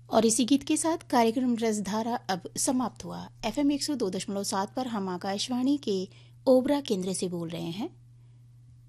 और इसी गीत के साथ कार्यक्रम रसधारा अब समाप्त हुआ। FM 102.7 पर हम आकाशवाणी के ओबरा केंद्र से बोल रहे हैं।